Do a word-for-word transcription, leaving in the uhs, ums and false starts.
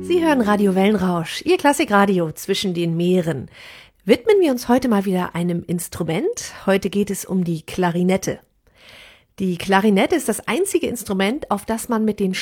Sie hören Radio Wellenrausch, Ihr Klassikradio zwischen den Meeren. Widmen wir uns heute mal wieder einem Instrument. Heute geht es um die Klarinette. Die Klarinette ist das einzige Instrument, auf das man mit den